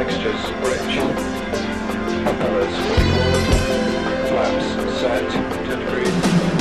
fixtures bridge. Propellers fully forward. Flaps set. 10 degrees.